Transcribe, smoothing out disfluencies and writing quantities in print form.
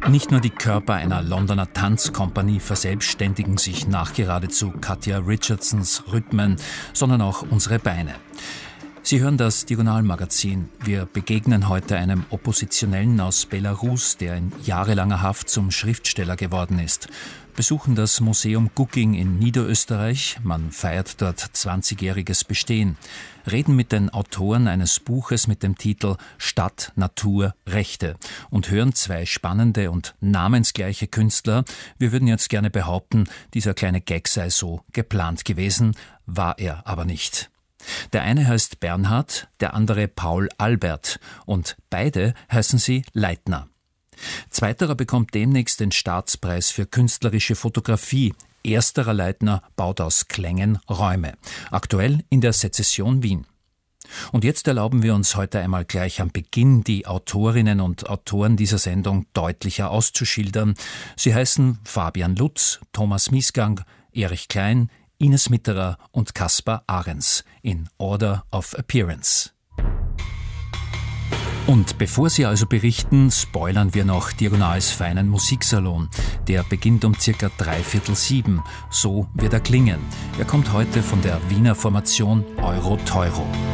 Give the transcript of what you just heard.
Nicht nur die Körper einer Londoner Tanzkompanie verselbstständigen sich nach geradezu Katja Richardsons Rhythmen, sondern auch unsere Beine. Sie hören das Diagonalmagazin. Wir begegnen heute einem Oppositionellen aus Belarus, der in jahrelanger Haft zum Schriftsteller geworden ist. Besuchen das Museum Guging in Niederösterreich. Man feiert dort 20-jähriges Bestehen. Reden mit den Autoren eines Buches mit dem Titel Stadt, Natur, Rechte und hören zwei spannende und namensgleiche Künstler. Wir würden jetzt gerne behaupten, dieser kleine Gag sei so geplant gewesen, war er aber nicht. Der eine heißt Bernhard, der andere Paul Albert und beide heißen sie Leitner. Zweiterer bekommt demnächst den Staatspreis für künstlerische Fotografie. Ersterer Leitner baut aus Klängen Räume. Aktuell in der Sezession Wien. Und jetzt erlauben wir uns heute einmal gleich am Beginn die Autorinnen und Autoren dieser Sendung deutlicher auszuschildern. Sie heißen Fabian Lutz, Thomas Miesgang, Erich Klein, Ines Mitterer und Kaspar Ahrens in Order of Appearance. Und bevor Sie also berichten, spoilern wir noch Diagonals feinen Musiksalon. Der beginnt um ca. 6:45. So wird er klingen. Er kommt heute von der Wiener Formation Euro Teuro.